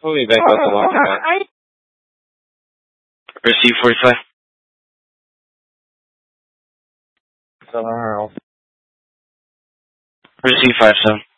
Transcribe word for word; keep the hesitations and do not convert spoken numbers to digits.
We'll be back out to watch that. Receive forty-five. Seven hundred. Receive five seven.